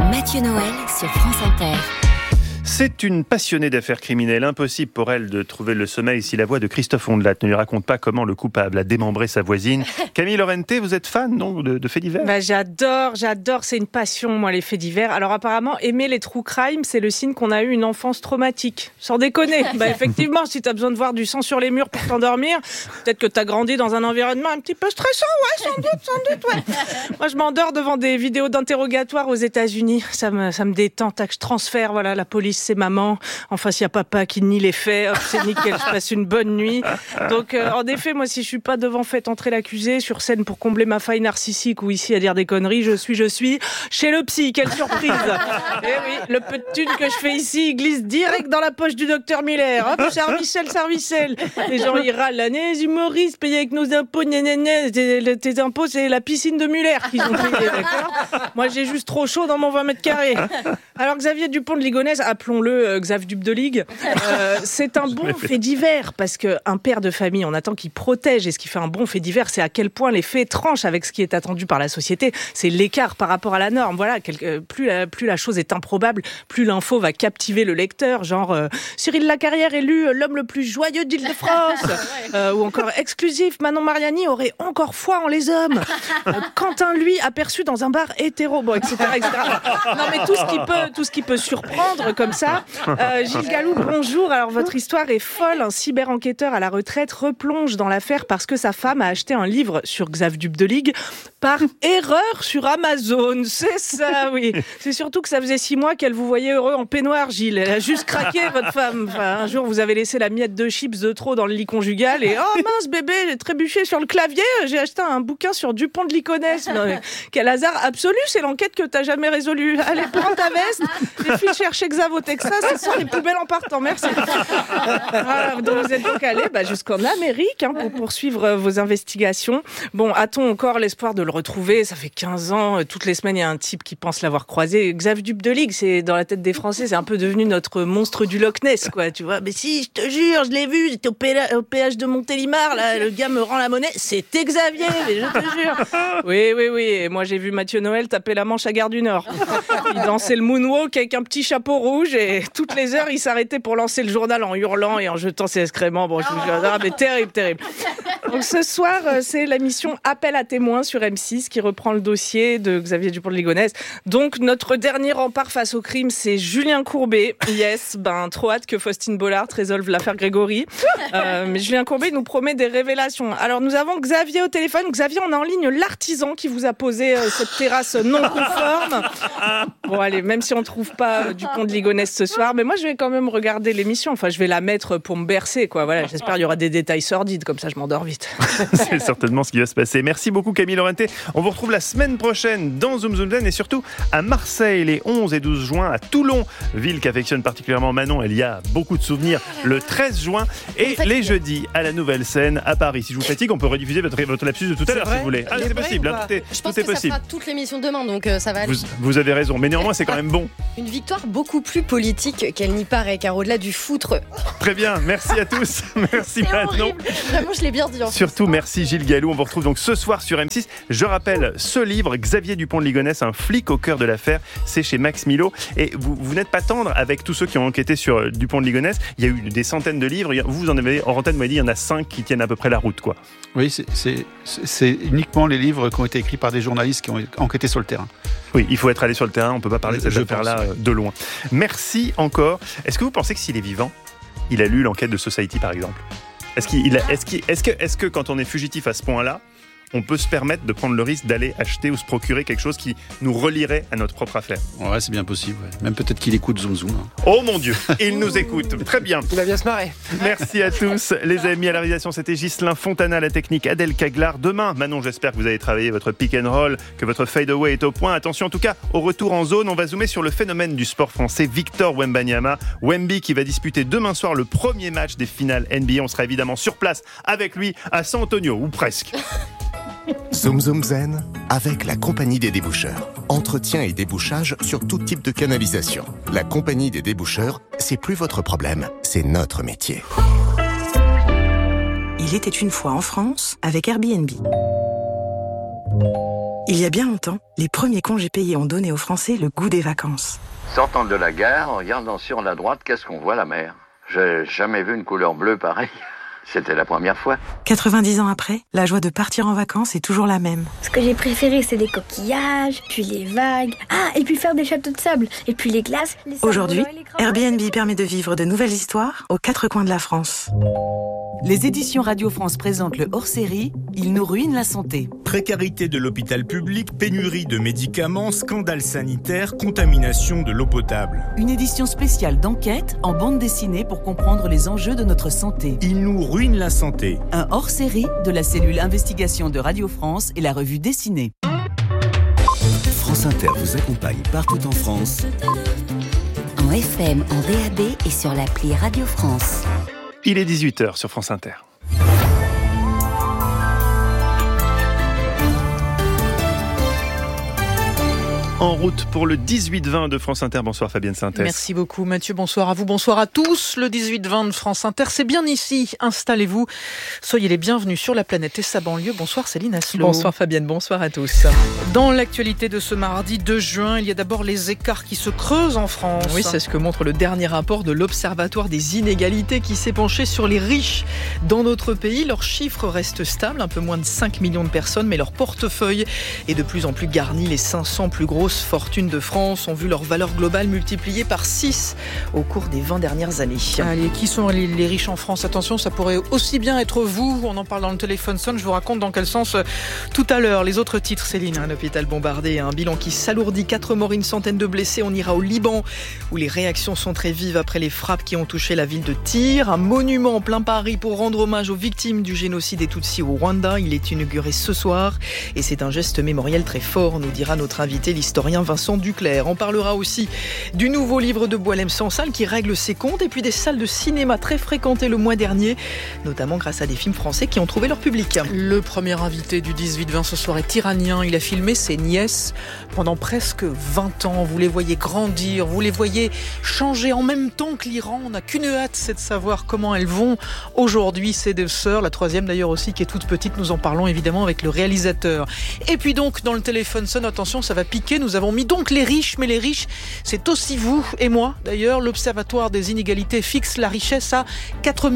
Mathieu Noël sur France Inter. C'est une passionnée d'affaires criminelles. Impossible pour elle de trouver le sommeil si la voix de Christophe Ondelat ne lui raconte pas comment le coupable a démembré sa voisine. Camille Lorente, vous êtes fan de faits divers ? J'adore, c'est une passion, moi, les faits divers. Alors apparemment, aimer les true crime, c'est le signe qu'on a eu une enfance traumatique. Sans déconner. Effectivement, si t'as besoin de voir du sang sur les murs pour t'endormir, peut-être que t'as grandi dans un environnement un petit peu stressant, ouais, sans doute, ouais. Moi, je m'endors devant des vidéos d'interrogatoire aux États-Unis. Ça me détend, tac, je transfère, voilà, la police, c'est maman. En face, il y a papa qui nie les faits. Hop, c'est nickel, je passe une bonne nuit. Donc, en effet, moi, si je suis pas devant fait entrer l'accusé sur scène pour combler ma faille narcissique ou ici à dire des conneries, je suis chez le psy. Quelle surprise! Eh oui, le peu de thune que je fais ici, il glisse direct dans la poche du docteur Miller. Hop, servicelle. Les gens, ils râlent. Les humoristes payés avec nos impôts, tes impôts, c'est la piscine de Muller qu'ils ont payé, d'accord? Moi, j'ai juste trop chaud dans mon 20 mètres carrés. Alors, Xavier Dupont de Ligonnès, appelons-le Xav Dup de Ligue, c'est un bon fait divers, parce qu'un père de famille, on attend qu'il protège, et ce qui fait un bon fait divers, c'est à quel point les faits tranchent avec ce qui est attendu par la société. C'est l'écart par rapport à la norme. Voilà, plus la chose est improbable, plus l'info va captiver le lecteur, genre Cyril Lacarrière élu l'homme le plus joyeux d'Île-de-France, ou encore exclusif, Manon Mariani aurait encore foi en les hommes, Quentin, lui, aperçu dans un bar hétéro, bon, etc. Non, mais tout ce qui peut surprendre comme ça. Gilles Galoux, bonjour. Alors, votre histoire est folle. Un cyber-enquêteur à la retraite replonge dans l'affaire parce que sa femme a acheté un livre sur Xav Dup de Ligue par erreur sur Amazon. C'est ça, oui. C'est surtout que ça faisait 6 mois qu'elle vous voyait heureux en peignoir, Gilles. Elle a juste craqué, votre femme. Enfin, un jour, vous avez laissé la miette de chips de trop dans le lit conjugal et oh mince, bébé, j'ai trébuché sur le clavier. J'ai acheté un bouquin sur Dupont de Ligonnès. Quel hasard absolu, c'est l'enquête que t'as jamais résolue. Allez, prends ta veste. Les filles cherchaient Xav au Texas, ce sont les poubelles en partant. Merci. Donc vous êtes donc allé jusqu'en Amérique pour poursuivre vos investigations. Bon, a-t-on encore l'espoir de le retrouver ? Ça fait 15 ans, toutes les semaines, il y a un type qui pense l'avoir croisé. Xav Dup de Ligue, c'est dans la tête des Français, c'est un peu devenu notre monstre du Loch Ness, quoi. Tu vois ? Mais si, je te jure, je l'ai vu, j'étais au péage de Montélimar, là, le gars me rend la monnaie, c'était Xavier, mais je te jure. Oui. Et moi, j'ai vu Mathieu Noël taper la Manche à Gare du Nord. Il dansait le moonwalk avec un petit chapeau rouge et toutes les heures, il s'arrêtait pour lancer le journal en hurlant et en jetant ses excréments. Bon, je vous jure, mais terrible. Donc ce soir, c'est la mission Appel à témoins sur M6 qui reprend le dossier de Xavier Dupont de Ligonnès. Donc notre dernier rempart face au crime, c'est Julien Courbet. Yes, trop hâte que Faustine Bollard résolve l'affaire Grégory. Mais Julien Courbet nous promet des révélations. Alors nous avons Xavier au téléphone. Xavier, on a en ligne l'artisan qui vous a posé cette terrasse non conforme. Bon allez, même si on ne trouve pas Dupont de Ligonnès ce soir, mais moi je vais quand même regarder l'émission. Enfin, je vais la mettre pour me bercer, quoi. Voilà, j'espère qu'il y aura des détails sordides, comme ça je m'endors vite. C'est certainement ce qui va se passer. Merci beaucoup Camille Lorente. On vous retrouve la semaine prochaine dans Zoom Zoom Zen et surtout à Marseille les 11 et 12 juin, à Toulon, ville qu'affectionne particulièrement Manon. Elle y a beaucoup de souvenirs le 13 juin et les jeudis à la Nouvelle Scène à Paris. Si je vous fatigue, on peut rediffuser votre lapsus de tout à l'heure si vous voulez. Ah, c'est possible, je pense que ça fera toute l'émission demain, donc ça va aller. Vous avez raison, mais néanmoins c'est quand même bon. Une victoire beaucoup plus politique qu'elle n'y paraît, car au-delà du foutre. Très bien, merci à tous. Merci Manon. Vraiment, je l'ai bien dit. Surtout, merci Gilles Galoux. On vous retrouve donc ce soir sur M6. Je rappelle ce livre, Xavier Dupont de Ligonnès, un flic au cœur de l'affaire. C'est chez Max Milo. Et vous n'êtes pas tendre avec tous ceux qui ont enquêté sur Dupont de Ligonnès. Il y a eu des centaines de livres. Vous en avez, en antenne, vous m'avez dit, il y en a 5 qui tiennent à peu près la route, quoi. Oui, c'est uniquement les livres qui ont été écrits par des journalistes qui ont enquêté sur le terrain. Oui, il faut être allé sur le terrain. On ne peut pas parler de cette affaire-là de loin. Merci encore. Est-ce que vous pensez que s'il est vivant, il a lu l'enquête de Society, par exemple ? Est-ce que quand on est fugitif à ce point-là, on peut se permettre de prendre le risque d'aller acheter ou se procurer quelque chose qui nous relierait à notre propre affaire ? Ouais, c'est bien possible. Ouais. Même peut-être qu'il écoute Zoom Zoom. Oh mon Dieu, il nous écoute. Très bien. Il va bien se marrer. Merci à tous. Les amis, à la réalisation, c'était Ghislain Fontana, la technique Adèle Caglar. Demain, Manon, j'espère que vous avez travaillé votre pick and roll, que votre fade away est au point. Attention en tout cas, au retour en zone, on va zoomer sur le phénomène du sport français, Victor Wembanyama. Wemby qui va disputer demain soir le premier match des finales NBA. On sera évidemment sur place avec lui à San Antonio, ou presque. Zoom Zoom Zen avec la Compagnie des déboucheurs. Entretien et débouchage sur tout type de canalisation. La Compagnie des déboucheurs, c'est plus votre problème, c'est notre métier. Il était une fois en France avec Airbnb. Il y a bien longtemps, les premiers congés payés ont donné aux Français le goût des vacances. Sortant de la gare, en regardant sur la droite, qu'est-ce qu'on voit? La mer. J'ai jamais vu une couleur bleue pareille. C'était la première fois. 90 ans après, la joie de partir en vacances est toujours la même. Ce que j'ai préféré, c'est les coquillages, puis les vagues. Ah, et puis faire des châteaux de sable. Et puis les glaces. Aujourd'hui, Airbnb permet de vivre de nouvelles histoires aux 4 coins de la France. Les éditions Radio France présentent le hors-série « Il nous ruine la santé ». Précarité de l'hôpital public, pénurie de médicaments, scandale sanitaire, contamination de l'eau potable. Une édition spéciale d'enquête en bande dessinée pour comprendre les enjeux de notre santé. Il nous ruine la santé. Un hors-série de la cellule investigation de Radio France et la revue dessinée. France Inter vous accompagne partout en France. En FM, en DAB et sur l'appli Radio France. Il est 18h sur France Inter. En route pour le 18-20 de France Inter. Bonsoir Fabienne Synthès. Merci beaucoup Mathieu, bonsoir à vous, bonsoir à tous. Le 18-20 de France Inter, c'est bien ici. Installez-vous, soyez les bienvenus sur la planète et sa banlieue. Bonsoir Céline Asselot. Bonsoir Fabienne, bonsoir à tous. Dans l'actualité de ce mardi 2 juin, il y a d'abord les écarts qui se creusent en France. Oui, c'est ce que montre le dernier rapport de l'Observatoire des inégalités qui s'est penché sur les riches. Dans notre pays, leurs chiffres restent stables, un peu moins de 5 millions de personnes, mais leur portefeuille est de plus en plus garni. Les 500 plus grosses fortunes de France ont vu leur valeur globale multipliée par 6 au cours des 20 dernières années. Allez, qui sont les riches en France? Attention, ça pourrait aussi bien être vous. On en parle dans le téléphone sonne. Je vous raconte dans quel sens tout à l'heure. Les autres titres, Céline. Un hôpital bombardé, un bilan qui s'alourdit, 4 morts, une centaine de blessés. On ira au Liban où les réactions sont très vives après les frappes qui ont touché la ville de Tyr. Un monument en plein Paris pour rendre hommage aux victimes du génocide des Tutsis au Rwanda. Il est inauguré ce soir et c'est un geste mémoriel très fort, nous dira notre invité, l'historien Vincent Duclerc. On parlera aussi du nouveau livre de Boualem Sansal qui règle ses comptes et puis des salles de cinéma très fréquentées le mois dernier, notamment grâce à des films français qui ont trouvé leur public. Le premier invité du 18-20 ce soir est iranien. Il a filmé ses nièces pendant presque 20 ans. Vous les voyez grandir, vous les voyez changer en même temps que l'Iran. On n'a qu'une hâte, c'est de savoir comment elles vont aujourd'hui, ces deux sœurs. La troisième d'ailleurs aussi qui est toute petite. Nous en parlons évidemment avec le réalisateur. Et puis donc dans le téléphone sonne, attention, ça va piquer. Nous avons mis donc les riches, mais les riches, c'est aussi vous et moi. D'ailleurs, l'Observatoire des inégalités fixe la richesse à 4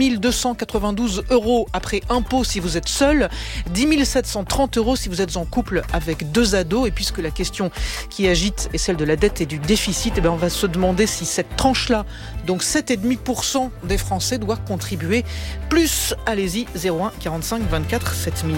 292 € après impôt si vous êtes seul, 10 730 € si vous êtes en couple avec 2 ados. Et puisque la question qui agite est celle de la dette et du déficit, on va se demander si cette tranche-là, donc 7,5% des Français, doit contribuer plus. Allez-y, 01 45 24 7000.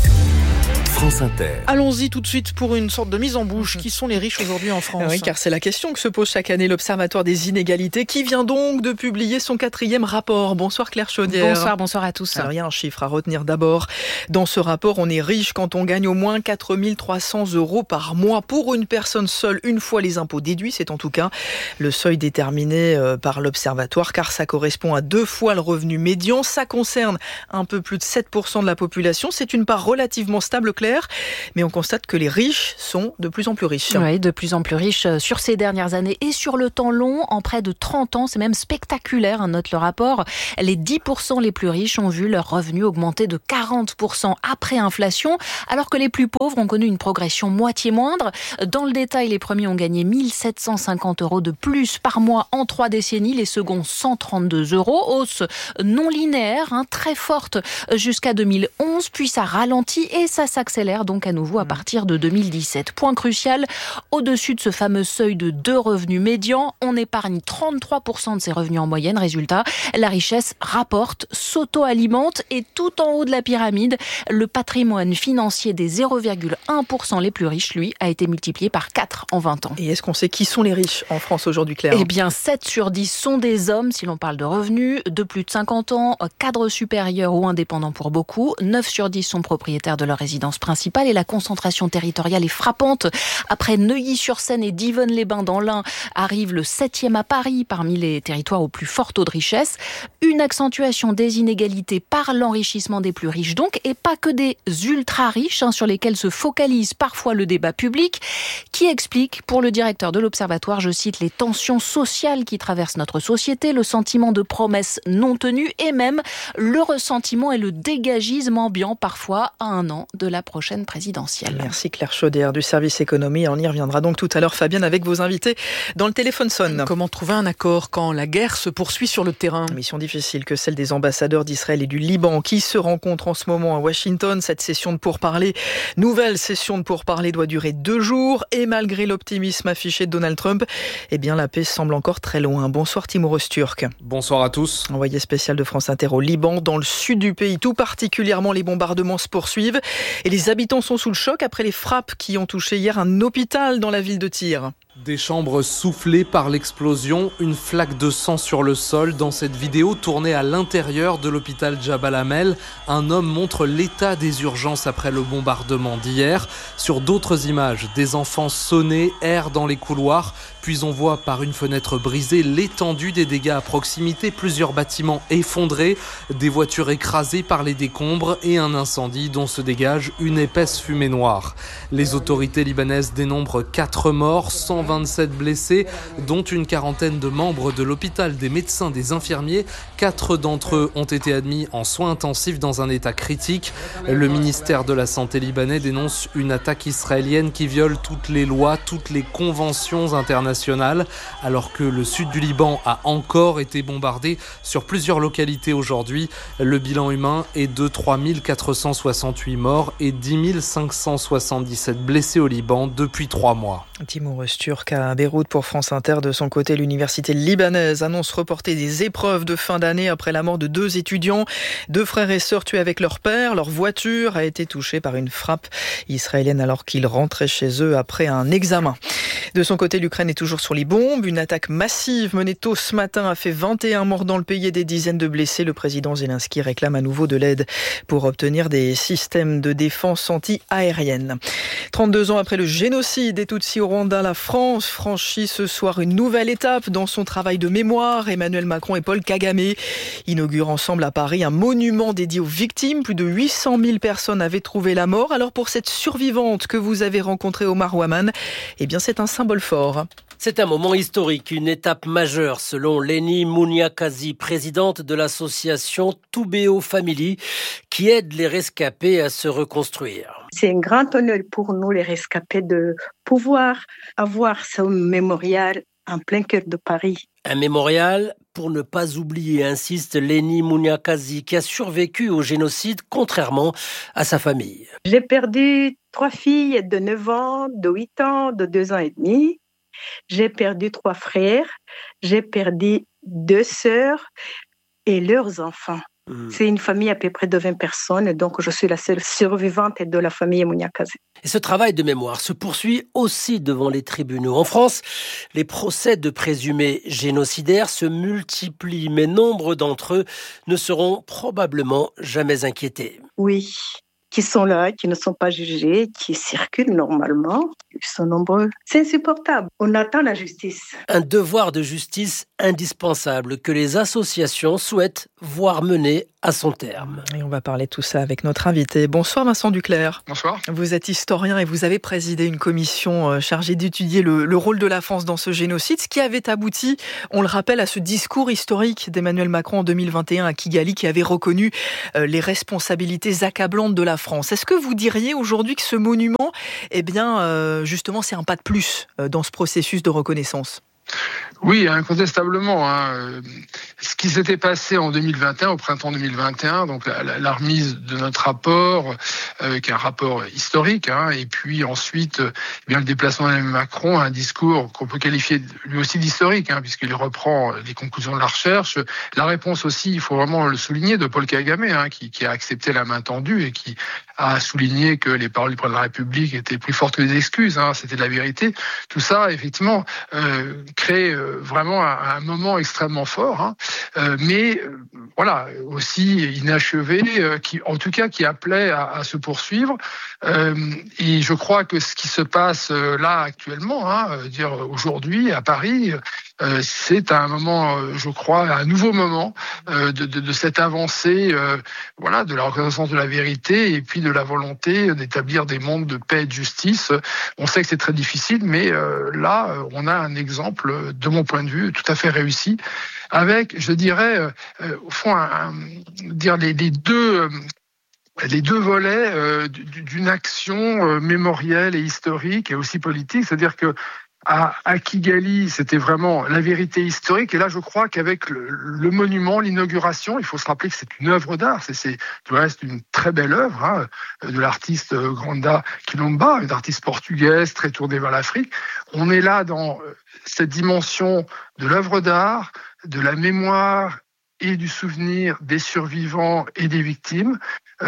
France Inter. Allons-y tout de suite pour une sorte de mise en bouche. Qui sont les riches aujourd'hui en France? Oui, car c'est la question que se pose chaque année l'Observatoire des inégalités qui vient donc de publier son 4e rapport. Bonsoir Claire Chaudière. Bonsoir à tous. Alors il y a un chiffre à retenir d'abord. Dans ce rapport, on est riche quand on gagne au moins 4 300 € par mois pour une personne seule, une fois les impôts déduits. C'est en tout cas le seuil déterminé par l'Observatoire, car ça correspond à 2 fois le revenu médian. Ça concerne un peu plus de 7% de la population. C'est une part relativement stable, Claire. Mais on constate que les riches sont de plus en plus riches. Oui, de plus en plus riches sur ces dernières années et sur le temps long, en près de 30 ans. C'est même spectaculaire, note le rapport. Les 10% les plus riches ont vu leur revenu augmenter de 40% après inflation, alors que les plus pauvres ont connu une progression moitié moindre. Dans le détail, les premiers ont gagné 1 750 € de plus par mois en 3 décennies, les seconds 132 €. Hausse non linéaire, très forte jusqu'à 2011, puis ça ralentit et ça s'accélère donc à nouveau à partir de 2017. Point crucial, au-dessus de ce fameux seuil de 2 revenus médians, on épargne 33% de ses revenus en moyenne. Résultat, la richesse rapporte, s'auto-alimente et tout en haut de la pyramide, le patrimoine financier des 0,1% les plus riches, lui, a été multiplié par 4 en 20 ans. Et est-ce qu'on sait qui sont les riches en France aujourd'hui, Claire? Eh bien, 7 sur 10 sont des hommes, si l'on parle de revenus, de plus de 50 ans, cadres supérieurs ou indépendants pour beaucoup. 9 sur 10 sont propriétaires de leur résidence principale et la concentration territoriale est frappante. Après Neuilly-sur-Seine et Divonne-les-Bains dans l'Ain, arrive le 7e à Paris parmi les territoires au plus fort taux de richesse. Une accentuation des inégalités par l'enrichissement des plus riches donc, et pas que des ultra-riches sur lesquels se focalise parfois le débat public, qui explique, pour le directeur de l'Observatoire, je cite, les tensions sociales qui traversent notre société, le sentiment de promesses non tenues et même le ressentiment et le dégagisme ambiant parfois à un an de la prochaine présidentielle. Merci Claire Chaudière du service économie. On y reviendra donc tout à l'heure, Fabienne, avec vos invités dans le téléphone sonne. Comment trouver un accord quand la guerre se poursuit sur le terrain ? Mission difficile que celle des ambassadeurs d'Israël et du Liban qui se rencontrent en ce moment à Washington. Cette session de pourparlers, nouvelle session de pourparlers doit durer 2 jours et malgré l'optimisme affiché de Donald Trump, eh bien la paix semble encore très loin. Bonsoir Timo Rosturk. Bonsoir à tous. Envoyé spécial de France Inter au Liban, dans le sud du pays, tout particulièrement les bombardements se poursuivent et les habitants sont sous le choc après les frappes qui ont touché hier un hôpital dans la ville de Tyr. Des chambres soufflées par l'explosion, une flaque de sang sur le sol. Dans cette vidéo tournée à l'intérieur de l'hôpital Jabal Amel, un homme montre l'état des urgences après le bombardement d'hier. Sur d'autres images, des enfants sonnés errent dans les couloirs. Puis on voit par une fenêtre brisée l'étendue des dégâts à proximité, plusieurs bâtiments effondrés, des voitures écrasées par les décombres et un incendie dont se dégage une épaisse fumée noire. Les autorités libanaises dénombrent 4 morts, 127 blessés, dont une quarantaine de membres de l'hôpital, des médecins, des infirmiers. 4 d'entre eux ont été admis en soins intensifs dans un état critique. Le ministère de la Santé libanais dénonce une attaque israélienne qui viole toutes les lois, toutes les conventions internationales, alors que le sud du Liban a encore été bombardé sur plusieurs localités aujourd'hui. Le bilan humain est de 3 468 morts et 10 577 blessés au Liban depuis 3 mois. Timo Rosturk à Beyrouth pour France Inter. De son côté, l'université libanaise annonce reporter des épreuves de fin d'année après la mort de 2 étudiants. 2 frères et sœurs tués avec leur père. Leur voiture a été touchée par une frappe israélienne alors qu'ils rentraient chez eux après un examen. De son côté, l'Ukraine est toujours sur les bombes. Une attaque massive menée tôt ce matin a fait 21 morts dans le pays et des dizaines de blessés. Le président Zelensky réclame à nouveau de l'aide pour obtenir des systèmes de défense anti-aérienne. 32 ans après le génocide des Tutsis au Rwanda, la France franchit ce soir une nouvelle étape dans son travail de mémoire. Emmanuel Macron et Paul Kagame inaugurent ensemble à Paris un monument dédié aux victimes. Plus de 800 000 personnes avaient trouvé la mort. Alors pour cette survivante que vous avez rencontrée, Omar Ouaman, eh bien c'est un symbole fort. C'est un moment historique, une étape majeure selon Leni Munyakazi, présidente de l'association Toubéo Family, qui aide les rescapés à se reconstruire. C'est un grand honneur pour nous, les rescapés, de pouvoir avoir ce mémorial en plein cœur de Paris. Un mémorial pour ne pas oublier, insiste Leni Munyakazi, qui a survécu au génocide contrairement à sa famille. J'ai perdu 3 filles de 9 ans, de 8 ans, de 2 ans et demi. J'ai perdu 3 frères, j'ai perdu 2 sœurs et leurs enfants. C'est une famille à peu près de 20 personnes, donc je suis la seule survivante de la famille Munyakazi. Et ce travail de mémoire se poursuit aussi devant les tribunaux. En France, les procès de présumés génocidaires se multiplient, mais nombre d'entre eux ne seront probablement jamais inquiétés. Oui, qui sont là, qui ne sont pas jugés, qui circulent normalement. Ils sont nombreux. C'est insupportable. On attend la justice. Un devoir de justice indispensable que les associations souhaitent voir mener à son terme. Et on va parler de tout ça avec notre invité. Bonsoir Vincent Duclerc. Bonsoir. Vous êtes historien et vous avez présidé une commission chargée d'étudier le rôle de la France dans ce génocide, ce qui avait abouti, on le rappelle, à ce discours historique d'Emmanuel Macron en 2021 à Kigali qui avait reconnu les responsabilités accablantes de la France. Est-ce que vous diriez aujourd'hui que ce monument, eh bien, justement, c'est un pas de plus dans ce processus de reconnaissance ? Oui, incontestablement. Ce qui s'était passé en 2021, au printemps 2021, donc la remise de notre rapport, qui est un rapport historique, et puis ensuite, le déplacement d'Emmanuel Macron, un discours qu'on peut qualifier lui aussi d'historique, puisqu'il reprend les conclusions de la recherche. La réponse aussi, il faut vraiment le souligner, de Paul Kagame, qui a accepté la main tendue et qui a souligné que les paroles du président de la République étaient plus fortes que les excuses. C'était la vérité. Tout ça, effectivement, crée vraiment un moment extrêmement fort, mais voilà, aussi inachevé, qui en tout cas qui appelait à se poursuivre. Et je crois que ce qui se passe là actuellement, aujourd'hui à Paris, c'est un moment, je crois, un nouveau moment de cette avancée, de la reconnaissance de la vérité et puis de la volonté d'établir des mondes de paix et de justice. On sait que c'est très difficile, mais là, on a un exemple, de mon point de vue, tout à fait réussi, avec, je dirais, au fond, les deux les deux volets d'une action mémorielle et historique et aussi politique. C'est-à-dire que à Kigali, c'était vraiment la vérité historique. Et là, je crois qu'avec le monument, l'inauguration, il faut se rappeler que c'est une œuvre d'art. C'est du reste une très belle œuvre de l'artiste Granda Quilomba, une artiste portugaise très tournée vers l'Afrique. On est là dans cette dimension de l'œuvre d'art, de la mémoire et du souvenir des survivants et des victimes.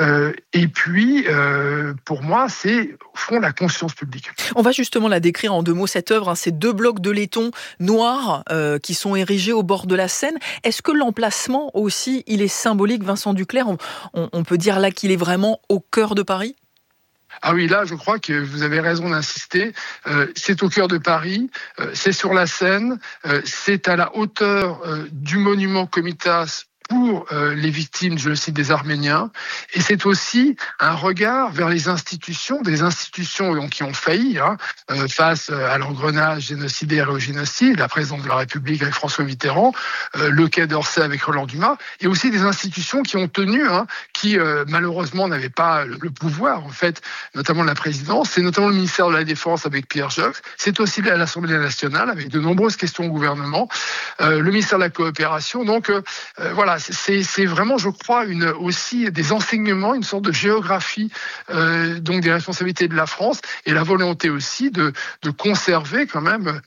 Et puis, pour moi, c'est au fond la conscience publique. On va justement la décrire en 2 mots, cette œuvre, ces 2 blocs de laiton noirs qui sont érigés au bord de la Seine. Est-ce que l'emplacement aussi, il est symbolique, Vincent Duclerc? On peut dire là qu'il est vraiment au cœur de Paris? Ah oui, là, je crois que vous avez raison d'insister. C'est au cœur de Paris, c'est sur la Seine, c'est à la hauteur du monument Komitas pour les victimes du génocide des Arméniens. Et c'est aussi un regard vers les institutions, des institutions donc, qui ont failli face à l'engrenage génocidaire et au génocide, la présidence de la République avec François Mitterrand, le Quai d'Orsay avec Roland Dumas, et aussi des institutions qui ont tenu, qui malheureusement n'avaient pas le pouvoir, en fait, notamment la présidence. C'est notamment le ministère de la Défense avec Pierre Joxe. C'est aussi l'Assemblée nationale avec de nombreuses questions au gouvernement, le ministère de la Coopération. Donc voilà, c'est vraiment, je crois, aussi des enseignements, une sorte de géographie donc des responsabilités de la France et la volonté aussi de conserver quand même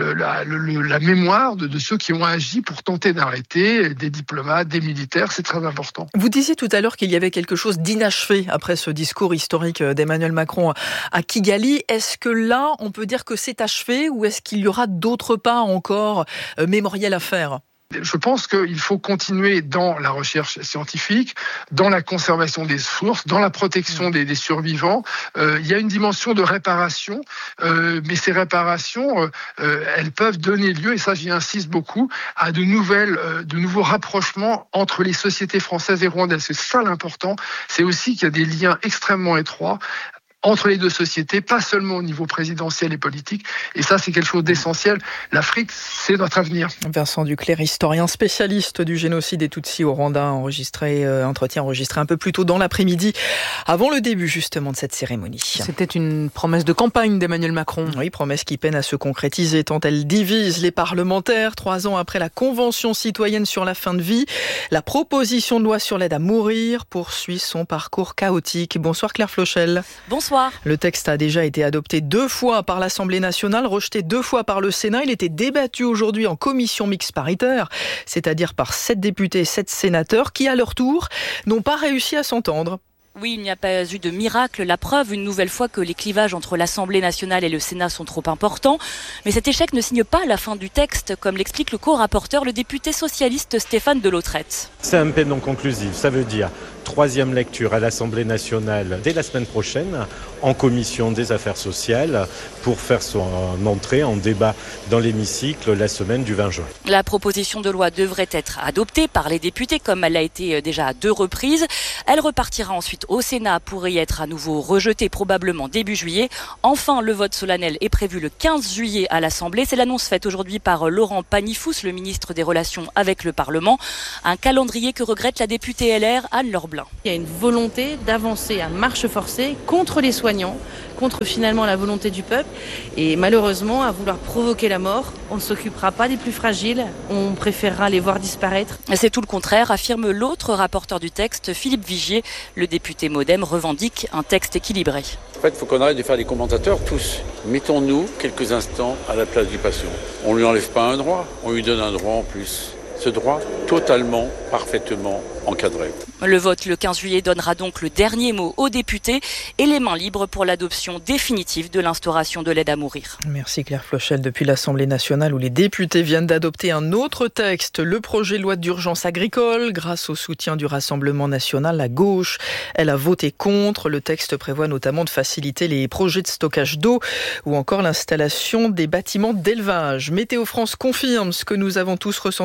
la mémoire de ceux qui ont agi pour tenter d'arrêter des diplomates, des militaires. C'est très important. Vous disiez tout à l'heure qu'il y avait quelque chose d'inachevé après ce discours historique d'Emmanuel Macron à Kigali. Est-ce que là, on peut dire que c'est achevé ou est-ce qu'il y aura d'autres pas encore mémoriels à faire ? Je pense qu'il faut continuer dans la recherche scientifique, dans la conservation des sources, dans la protection des survivants. Il y a une dimension de réparation, mais ces réparations, elles peuvent donner lieu, et ça j'y insiste beaucoup, à de nouveaux rapprochements entre les sociétés françaises et rwandaises. C'est ça l'important, c'est aussi qu'il y a des liens extrêmement étroits entre les deux sociétés, pas seulement au niveau présidentiel et politique. Et ça, c'est quelque chose d'essentiel. L'Afrique, c'est notre avenir. Vincent Duclerc, historien spécialiste du génocide des Tutsis au Rwanda, entretien enregistré un peu plus tôt dans l'après-midi, avant le début justement de cette cérémonie. C'était une promesse de campagne d'Emmanuel Macron. Oui, promesse qui peine à se concrétiser tant elle divise les parlementaires. 3 ans après la Convention citoyenne sur la fin de vie, la proposition de loi sur l'aide à mourir poursuit son parcours chaotique. Bonsoir Claire Flochel. Bonsoir. Le texte a déjà été adopté 2 fois par l'Assemblée nationale, rejeté 2 fois par le Sénat. Il était débattu aujourd'hui en commission mixte paritaire, c'est-à-dire par 7 députés et 7 sénateurs qui, à leur tour, n'ont pas réussi à s'entendre. Oui, il n'y a pas eu de miracle. La preuve, une nouvelle fois, que les clivages entre l'Assemblée nationale et le Sénat sont trop importants. Mais cet échec ne signe pas la fin du texte, comme l'explique le co-rapporteur, le député socialiste Stéphane Delautrette. CMP non conclusif, ça veut dire 3e lecture à l'Assemblée nationale dès la semaine prochaine, en commission des affaires sociales, pour faire son entrée en débat dans l'hémicycle la semaine du 20 juin. La proposition de loi devrait être adoptée par les députés, comme elle l'a été déjà à 2 reprises. Elle repartira ensuite au Sénat pour y être à nouveau rejetée, probablement début juillet. Enfin, le vote solennel est prévu le 15 juillet à l'Assemblée. C'est l'annonce faite aujourd'hui par Laurent Pagny-Fous, le ministre des Relations avec le Parlement. Un calendrier que regrette la députée LR Anne-Laure Blin. Il y a une volonté d'avancer à marche forcée contre les soignants, contre finalement la volonté du peuple. Et malheureusement, à vouloir provoquer la mort, on ne s'occupera pas des plus fragiles, on préférera les voir disparaître. C'est tout le contraire, affirme l'autre rapporteur du texte, Philippe Vigier. Le député MoDem revendique un texte équilibré. En fait, il faut qu'on arrête de faire des commentateurs tous. Mettons-nous quelques instants à la place du patient. On ne lui enlève pas un droit, on lui donne un droit en plus. Ce droit totalement, parfaitement encadré. Le vote le 15 juillet donnera donc le dernier mot aux députés et les mains libres pour l'adoption définitive de l'instauration de l'aide à mourir. Merci Claire Flochel. Depuis l'Assemblée nationale où les députés viennent d'adopter un autre texte, le projet de loi d'urgence agricole, grâce au soutien du Rassemblement national, la gauche, elle a voté contre. Le texte prévoit notamment de faciliter les projets de stockage d'eau ou encore l'installation des bâtiments d'élevage. Météo France confirme ce que nous avons tous ressenti ces dernières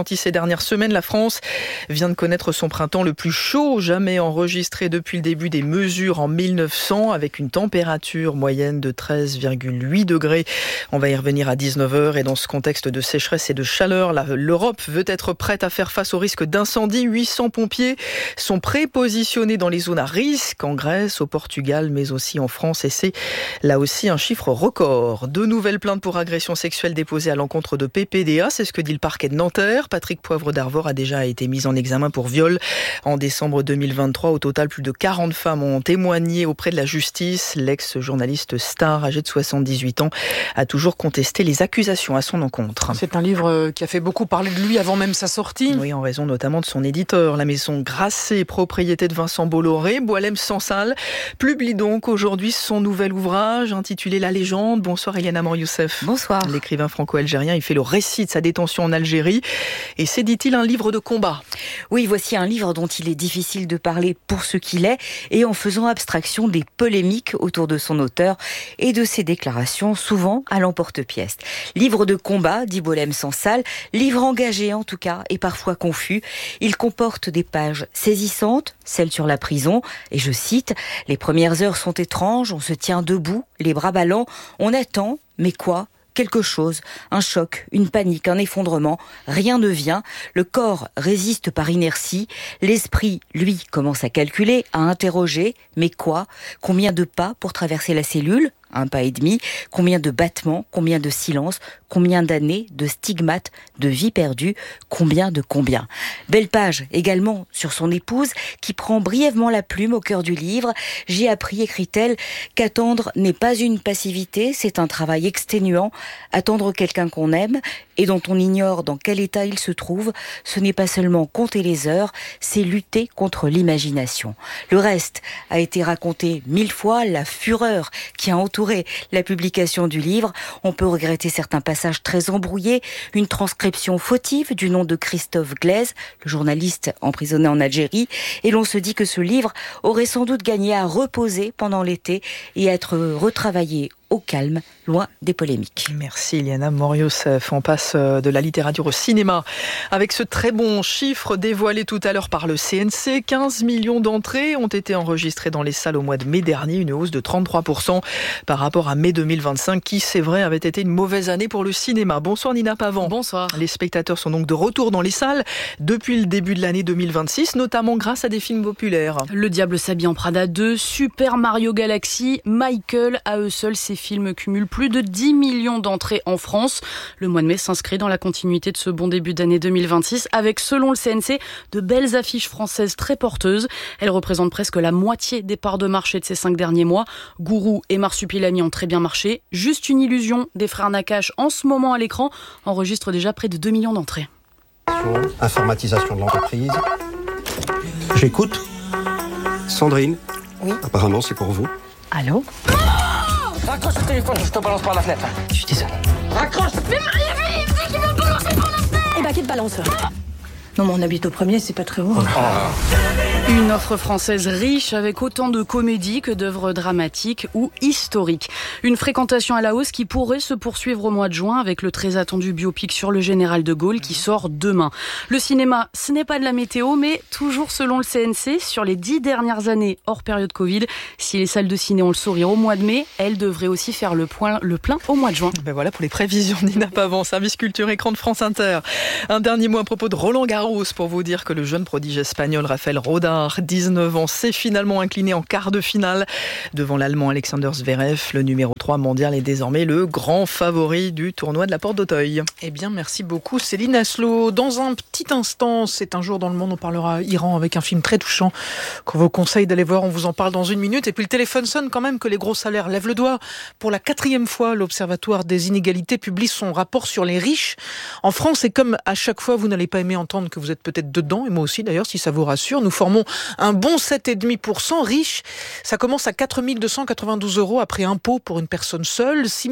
dernières semaines, la France vient de connaître son printemps le plus chaud jamais enregistré depuis le début des mesures en 1900, avec une température moyenne de 13,8 degrés. On va y revenir à 19h, et dans ce contexte de sécheresse et de chaleur, l'Europe veut être prête à faire face au risque d'incendie. 800 pompiers sont prépositionnés dans les zones à risque, en Grèce, au Portugal, mais aussi en France, et c'est là aussi un chiffre record. 2 nouvelles plaintes pour agression sexuelle déposées à l'encontre de PPDA, c'est ce que dit le parquet de Nanterre. Patrick Poivre d'Arvor a déjà été mis en examen pour viol en décembre 2023. Au total, plus de 40 femmes ont témoigné auprès de la justice. L'ex-journaliste star, âgé de 78 ans, a toujours contesté les accusations à son encontre. C'est un livre qui a fait beaucoup parler de lui avant même sa sortie. Oui, en raison notamment de son éditeur. La maison Grasset, propriété de Vincent Bolloré, Boualem Sansal, publie donc aujourd'hui son nouvel ouvrage intitulé La Légende. Bonsoir Eliana Mor-Youssef. Bonsoir. L'écrivain franco-algérien, il fait le récit de sa détention en Algérie. Et c'est, dit-il, un livre de combat. Oui, voici un livre dont il est difficile de parler pour ce qu'il est, et en faisant abstraction des polémiques autour de son auteur et de ses déclarations, souvent à l'emporte-pièce. Livre de combat, dit Boualem Sansal, livre engagé en tout cas, et parfois confus. Il comporte des pages saisissantes, celles sur la prison, et je cite, « Les premières heures sont étranges, on se tient debout, les bras ballants, on attend, mais quoi ? Quelque chose, un choc, une panique, un effondrement, rien ne vient, le corps résiste par inertie, l'esprit, lui, commence à calculer, à interroger, mais quoi ? Combien de pas pour traverser la cellule ? 1 pas et demi, combien de battements, combien de silences, combien d'années, de stigmates, de vies perdues, combien de combien. Belle page également sur son épouse qui prend brièvement la plume au cœur du livre. J'ai appris, écrit-elle, qu'attendre n'est pas une passivité, c'est un travail exténuant. Attendre quelqu'un qu'on aime et dont on ignore dans quel état il se trouve, ce n'est pas seulement compter les heures, c'est lutter contre l'imagination. Le reste a été raconté 1000 fois, la fureur qui a entouré la publication du livre. On peut regretter certains passages très embrouillés, une transcription fautive du nom de Christophe Glaise, le journaliste emprisonné en Algérie, et l'on se dit que ce livre aurait sans doute gagné à reposer pendant l'été et à être retravaillé au calme, loin des polémiques. Merci Eliana Mor-Youssef. On passe de la littérature au cinéma avec ce très bon chiffre dévoilé tout à l'heure par le CNC. 15 millions d'entrées ont été enregistrées dans les salles au mois de mai dernier, une hausse de 33% par rapport à mai 2025 qui, c'est vrai, avait été une mauvaise année pour le cinéma. Bonsoir Nina Pavant. Bonsoir. Les spectateurs sont donc de retour dans les salles depuis le début de l'année 2026, notamment grâce à des films populaires. Le Diable s'habille en Prada 2, Super Mario Galaxy, Michael, à eux seuls, ces films cumulent plus de 10 millions d'entrées en France. Le mois de mai s'inscrit dans la continuité de ce bon début d'année 2026 avec, selon le CNC, de belles affiches françaises très porteuses. Elles représentent presque la moitié des parts de marché de ces 5 derniers mois. Gourou et Marsupilami ont très bien marché. Juste une illusion des frères Nakache en ce moment à l'écran enregistre déjà près de 2 millions d'entrées. Informatisation de l'entreprise. J'écoute. Sandrine. Oui. Apparemment, c'est pour vous. Allô ? Raccroche le téléphone, je te balance par la fenêtre. Je suis désolée. Raccroche. Mais Marie, il qui va me balancer par la fenêtre. Eh ben, qui te balance ? Non, mais on habite au premier, c'est pas très haut. Une offre française riche avec autant de comédies que d'œuvres dramatiques ou historiques. Une fréquentation à la hausse qui pourrait se poursuivre au mois de juin avec le très attendu biopic sur le général de Gaulle qui sort demain. Le cinéma, ce n'est pas de la météo, mais toujours selon le CNC, sur les 10 dernières années hors période Covid, si les salles de ciné ont le sourire au mois de mai, elles devraient aussi faire le plein au mois de juin. Ben voilà pour les prévisions Nina Pavant, service culture écran de France Inter. Un dernier mot à propos de Roland Garros pour vous dire que le jeune prodige espagnol Rafael Rodar, 19 ans, s'est finalement incliné en quart de finale devant l'Allemand Alexander Zverev. Le numéro 3 mondial est désormais le grand favori du tournoi de la Porte d'Auteuil. Eh bien, merci beaucoup Céline Aslo. Dans un petit instant, c'est un jour dans le monde, on parlera Iran avec un film très touchant qu'on vous conseille d'aller voir, on vous en parle dans 1 minute. Et puis le téléphone sonne quand même que les gros salaires lèvent le doigt. Pour la 4e fois, l'Observatoire des inégalités publie son rapport sur les riches en France. Et comme à chaque fois, vous n'allez pas aimer entendre que que vous êtes peut-être dedans, et moi aussi d'ailleurs, si ça vous rassure. Nous formons un bon 7,5%. Riche, ça commence à 4 292 € après impôt pour une personne seule, 6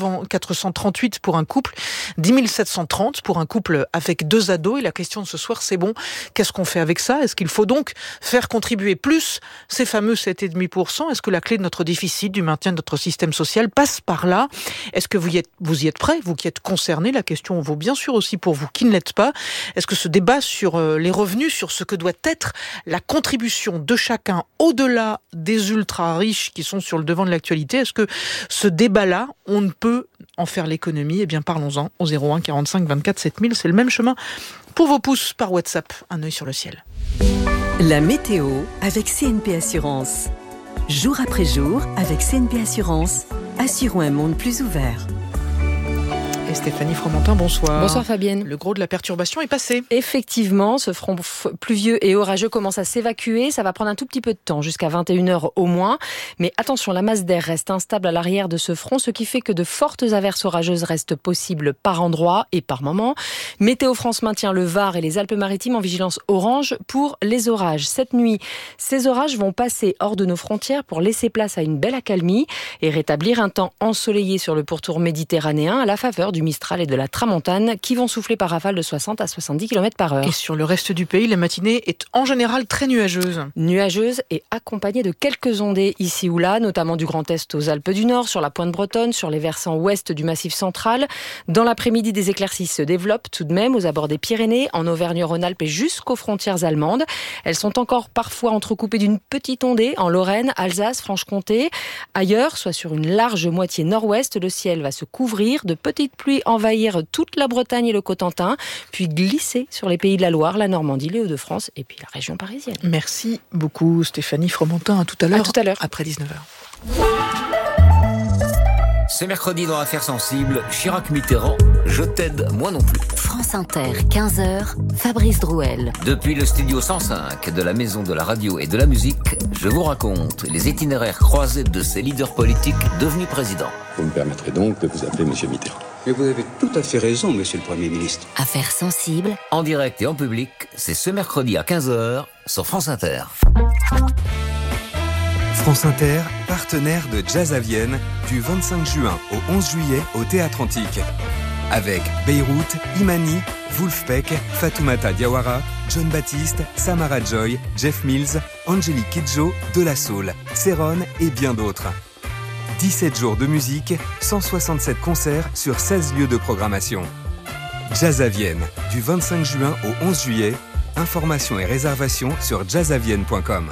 438 pour un couple, 10 730 pour un couple avec 2 ados. Et la question de ce soir, c'est bon, qu'est-ce qu'on fait avec ça ? Est-ce qu'il faut donc faire contribuer plus ces fameux 7,5%? Est-ce que la clé de notre déficit, du maintien de notre système social passe par là? Est-ce que vous y êtes prêts, vous qui êtes concernés? La question vaut bien sûr aussi pour vous qui ne l'êtes pas. Est-ce que ce débat sur les revenus, sur ce que doit être la contribution de chacun au-delà des ultra-riches qui sont sur le devant de l'actualité, est-ce que ce débat-là, on ne peut en faire l'économie? Eh bien, parlons-en au 01 45 24 7000. C'est le même chemin pour vos pouces par WhatsApp. Un œil sur le ciel. La météo avec CNP Assurance. Jour après jour, avec CNP Assurance, assurons un monde plus ouvert. Et Stéphanie Fromentin, bonsoir. Bonsoir Fabienne. Le gros de la perturbation est passé. Effectivement, ce front pluvieux et orageux commence à s'évacuer. Ça va prendre un tout petit peu de temps, jusqu'à 21h au moins. Mais attention, la masse d'air reste instable à l'arrière de ce front, ce qui fait que de fortes averses orageuses restent possibles par endroit et par moment. Météo France maintient le Var et les Alpes-Maritimes en vigilance orange pour les orages. Cette nuit, ces orages vont passer hors de nos frontières pour laisser place à une belle accalmie et rétablir un temps ensoleillé sur le pourtour méditerranéen à la faveur du Mistral et de la Tramontane qui vont souffler par rafale de 60 à 70 km par heure. Et sur le reste du pays, la matinée est en général très nuageuse. Nuageuse et accompagnée de quelques ondées ici ou là, notamment du Grand Est aux Alpes du Nord, sur la pointe bretonne, sur les versants ouest du Massif central. Dans l'après-midi, des éclaircies se développent tout de même aux abords des Pyrénées, en Auvergne-Rhône-Alpes et jusqu'aux frontières allemandes. Elles sont encore parfois entrecoupées d'une petite ondée en Lorraine, Alsace, Franche-Comté. Ailleurs, soit sur une large moitié nord-ouest, le ciel va se couvrir de petites pluies envahir toute la Bretagne et le Cotentin, puis glisser sur les pays de la Loire, la Normandie, les Hauts-de-France et puis la région parisienne. Merci beaucoup Stéphanie Fromentin. À tout à l'heure. À tout à l'heure. Après 19h. C'est mercredi dans Affaires sensibles. Chirac Mitterrand, je t'aide, moi non plus. France Inter, 15h, Fabrice Drouel. Depuis le studio 105 de la Maison de la Radio et de la Musique, je vous raconte les itinéraires croisés de ces leaders politiques devenus présidents. Vous me permettrez donc de vous appeler Monsieur Mitterrand. Mais vous avez tout à fait raison, Monsieur le Premier ministre. Affaires sensibles. En direct et en public, c'est ce mercredi à 15h sur France Inter. France Inter, partenaire de Jazz à Vienne, du 25 juin au 11 juillet au Théâtre Antique. Avec Beyrouth, Imani, Wolfpack, Fatoumata Diawara, John Baptiste, Samara Joy, Jeff Mills, Angélique Kidjo, De La Soul, Céron et bien d'autres. 17 jours de musique, 167 concerts sur 16 lieux de programmation. Jazz à Vienne, du 25 juin au 11 juillet. Informations et réservations sur jazzavienne.com.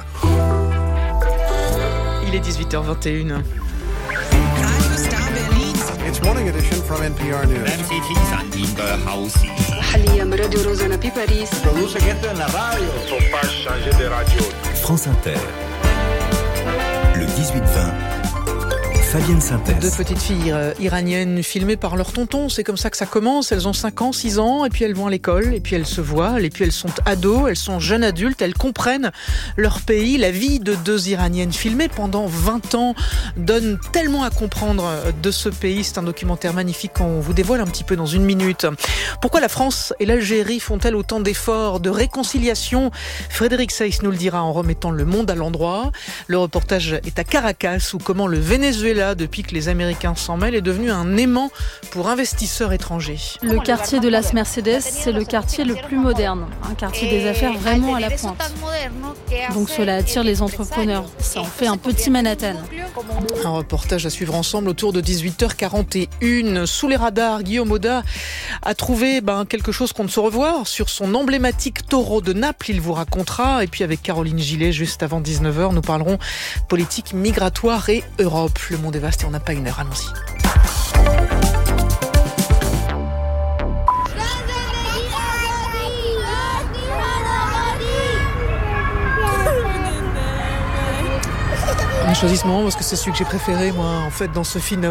Il est 18h21. It's morning edition from NPR News. France Inter. Le 18-20. Fabienne Synthèse. Deux petites filles iraniennes filmées par leur tonton, c'est comme ça que ça commence. Elles ont 5 ans, 6 ans, et puis elles vont à l'école, et puis elles se voilent, et puis elles sont ados, elles sont jeunes adultes, elles comprennent leur pays. La vie de 2 Iraniennes filmées pendant 20 ans donne tellement à comprendre de ce pays. C'est un documentaire magnifique qu'on vous dévoile un petit peu dans une minute. Pourquoi la France et l'Algérie font-elles autant d'efforts de réconciliation? Frédéric Seyss nous le dira en remettant le monde à l'endroit. Le reportage est à Caracas, où comment le Venezuela, depuis que les Américains s'en mêlent, est devenu un aimant pour investisseurs étrangers. Le quartier de Las Mercedes, c'est le quartier le plus moderne, un quartier des affaires vraiment à la pointe. Donc cela attire les entrepreneurs. Ça en fait un petit Manhattan. Un reportage à suivre ensemble autour de 18h41. Sous les radars, Guillaume Auda a trouvé quelque chose qu'on ne se revoit sur son emblématique taureau de Naples. Il vous racontera. Et puis avec Caroline Gillet, juste avant 19h, nous parlerons politique migratoire et Europe. Le monde est vaste et on n'a pas une heure. Allons-y. J'ai choisi ce moment parce que c'est celui que j'ai préféré, moi, en fait, dans ce film.